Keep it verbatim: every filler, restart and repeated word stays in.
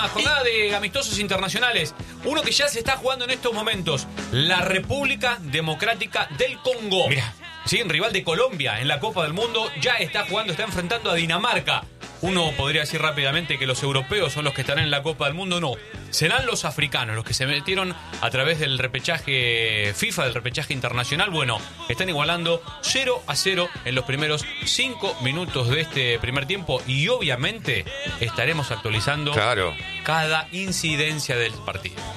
una jornada de amistosos internacionales. Uno que ya se está jugando en estos momentos. La República Democrática del Congo. Mira. Sí, rival de Colombia en la Copa del Mundo. Ya está jugando, está enfrentando a Dinamarca. Uno podría decir rápidamente que los europeos son los que estarán en la Copa del Mundo. No, serán los africanos los que se metieron a través del repechaje FIFA, del repechaje internacional. Bueno, están igualando cero a cero en los primeros cinco minutos de este primer tiempo. Y obviamente estaremos actualizando Claro. cada incidencia del partido.